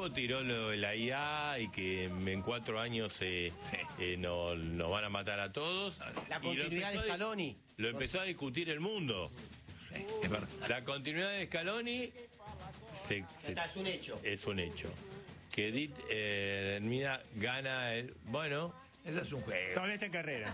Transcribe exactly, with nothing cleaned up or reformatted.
tipo tiró lo de la I A y que en cuatro años eh, eh, nos, nos van a matar a todos. La Y lo continuidad de empezó a- Scaloni. Lo empezó a discutir el mundo. Es verdad. La continuidad de Scaloni se- se- Está, es un hecho. es un hecho. Que Edith eh, Hermida gana el. Bueno. Eso es un juego. Todavía está en carrera.